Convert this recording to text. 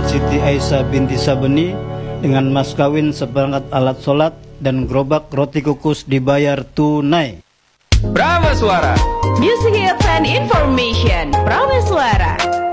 Siti Aisyah binti Sabeni dengan mas kawin seperangkat alat sholat dan gerobak roti kukus dibayar tunai. Prameswara, Music Hits and Information. Prameswara.